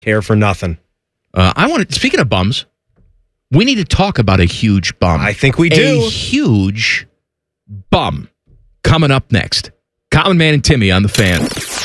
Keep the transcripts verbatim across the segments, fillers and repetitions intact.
Care for nothing. Uh, I want to, speaking of bums, we need to talk about a huge bum. I think we do. A huge bum. Coming up next. Common Man and Timmy on the Fan.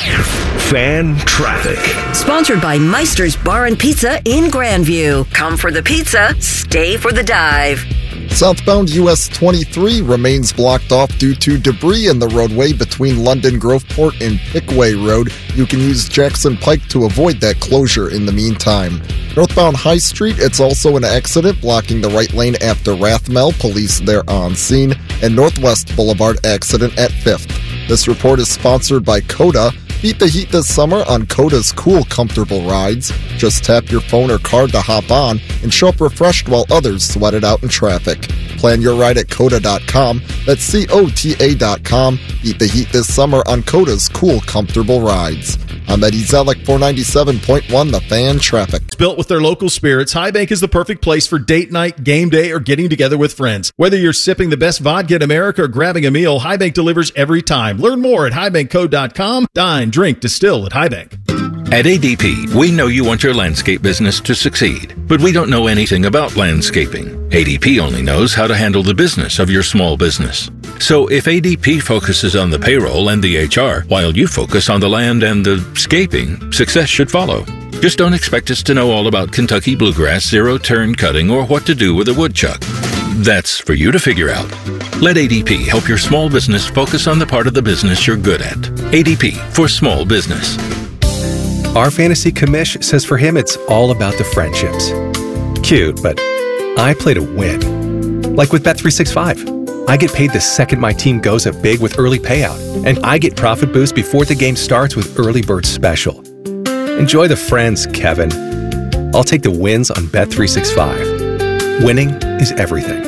Fan Traffic. Sponsored by Meister's Bar and Pizza in Grandview. Come for the pizza, stay for the dive. Southbound U S twenty-three remains blocked off due to debris in the roadway between London Groveport and Pickway Road. You can use Jackson Pike to avoid that closure in the meantime. Northbound High Street, it's also an accident blocking the right lane after Rathmel. Police there on scene. And Northwest Boulevard accident at fifth. This report is sponsored by Coda. Beat the heat this summer on Coda's cool, comfortable rides. Just tap your phone or card to hop on and show up refreshed while others sweat it out in traffic. Plan your ride at Coda dot com. That's C O T A dot com. Beat the heat this summer on Coda's cool, comfortable rides. I'm Eddie Zellick, four ninety-seven point one The Fan Traffic. Built with their local spirits, High Bank is the perfect place for date night, game day, or getting together with friends. Whether you're sipping the best vodka in America or grabbing a meal, High Bank delivers every time. Learn more at high bank co dot com. Dine, drink, distill at High Bank. At A D P, we know you want your landscape business to succeed, but we don't know anything about landscaping. A D P only knows how to handle the business of your small business. So if A D P focuses on the payroll and the H R, while you focus on the land and the scaping, success should follow. Just don't expect us to know all about Kentucky bluegrass, zero-turn cutting, or what to do with a woodchuck. That's for you to figure out. Let A D P help your small business focus on the part of the business you're good at. A D P for small business. Our fantasy commish says for him it's all about the friendships. Cute, but I play to win. Like with Bet three sixty-five. I get paid the second my team goes up big with early payout, and I get profit boost before the game starts with Early Bird Special. Enjoy the friends, Kevin. I'll take the wins on Bet three sixty-five. Winning is everything.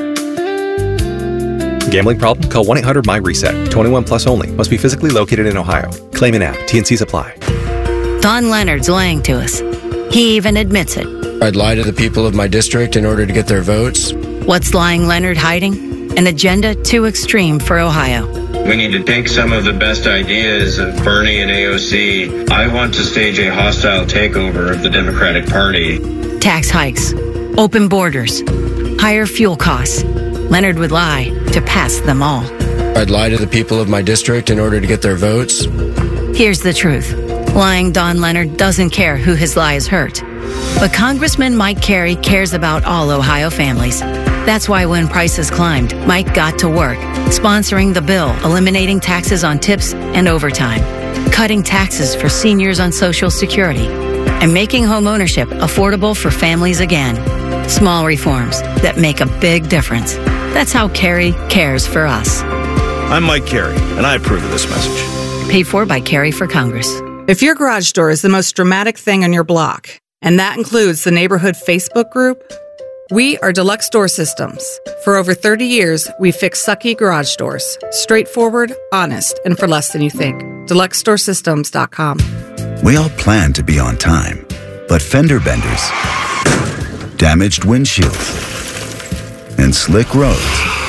Gambling problem? Call one eight hundred M Y reset. twenty-one plus only. Must be physically located in Ohio. Claim in app. T and Cs apply. Don Leonard's lying to us. He even admits it. I'd lie to the people of my district in order to get their votes. What's lying Leonard hiding? An agenda too extreme for Ohio. We need to take some of the best ideas of Bernie and A O C. I want to stage a hostile takeover of the Democratic Party. Tax hikes, open borders, higher fuel costs. Leonard would lie to pass them all. I'd lie to the people of my district in order to get their votes. Here's the truth. Lying Don Leonard doesn't care who his lies hurt. But Congressman Mike Carey cares about all Ohio families. That's why when prices climbed, Mike got to work, sponsoring the bill, eliminating taxes on tips and overtime, cutting taxes for seniors on Social Security, and making homeownership affordable for families again. Small reforms that make a big difference. That's how Carey cares for us. I'm Mike Carey, and I approve of this message. Paid for by Carey for Congress. If your garage door is the most dramatic thing on your block, and that includes the neighborhood Facebook group, we are Deluxe Door Systems. For over thirty years, we fix sucky garage doors. Straightforward, honest, and for less than you think. deluxe door systems dot com. We all plan to be on time, but fender benders, damaged windshields, and slick roads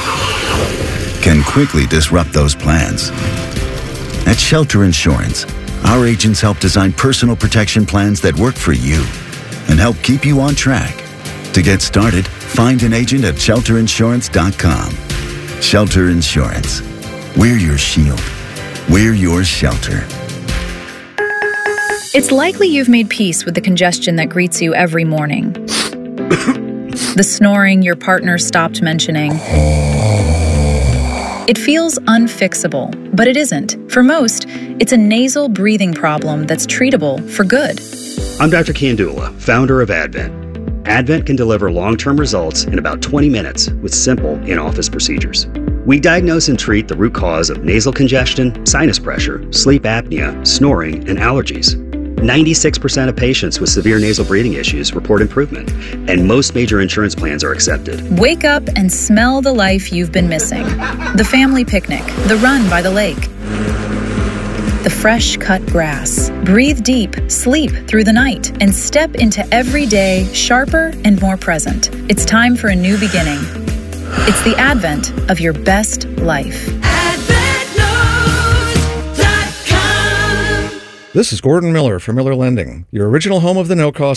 can quickly disrupt those plans. At Shelter Insurance, our agents help design personal protection plans that work for you and help keep you on track. To get started, find an agent at shelter insurance dot com. Shelter Insurance. We're your shield. We're your shelter. It's likely you've made peace with the congestion that greets you every morning. The snoring your partner stopped mentioning. It feels unfixable, but it isn't. For most, it's a nasal breathing problem that's treatable for good. I'm Doctor Kandula, founder of Advent. Advent can deliver long-term results in about twenty minutes with simple in-office procedures. We diagnose and treat the root cause of nasal congestion, sinus pressure, sleep apnea, snoring, and allergies. ninety-six percent of patients with severe nasal breathing issues report improvement, and most major insurance plans are accepted. Wake up and smell the life you've been missing. The family picnic, the run by the lake, the fresh cut grass. Breathe deep, sleep through the night, and step into every day sharper and more present. It's time for a new beginning. It's the advent of your best life. This is Gordon Miller from Miller Lending, your original home of the no-cost